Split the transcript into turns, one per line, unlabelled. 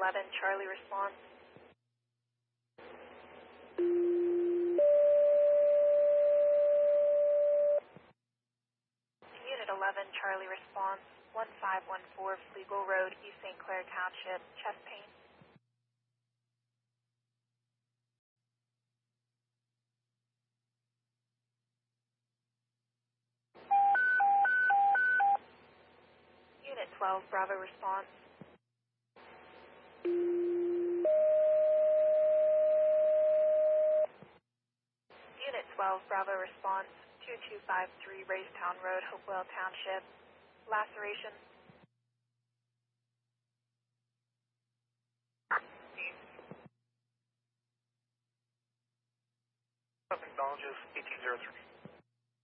11, Charlie response. Unit 11, Charlie response. 1514 Fleagle Road, East St. Clair Township, chest pain. Unit 12, Bravo response. Unit 12, Bravo response. 2253 Raystown Road, Hopewell Township. Laceration.
Acknowledges 1803.